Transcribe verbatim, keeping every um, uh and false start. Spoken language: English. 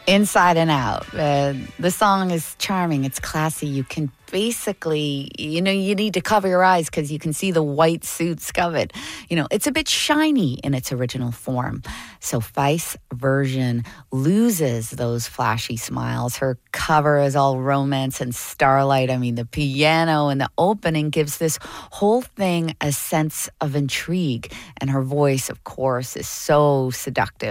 Inside and Out. Uh, the song is charming. It's classy. You can basically, you know, you need to cover your eyes because you can see the white suits of it. You know, it's a bit shiny in its original form. So Feist's version loses those flashy smiles. Her cover is all romance and starlight. I mean, the piano and the opening gives this whole thing a sense of intrigue. And her voice, of course, is so seductive.